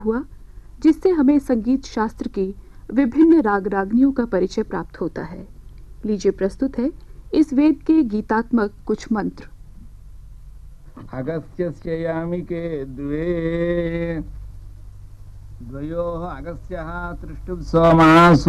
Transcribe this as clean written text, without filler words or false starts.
हुआ, जिससे हमें संगीत शास्त्र की विभिन्न राग रागनियों का परिचय प्राप्त होता है। लीजिए प्रस्तुत है इस वेद के गीतात्मक कुछ मंत्र। अगस्त्यस्य यामिके द्वे द्वयोः अगस्त्यः तृष्टुप् सोमाः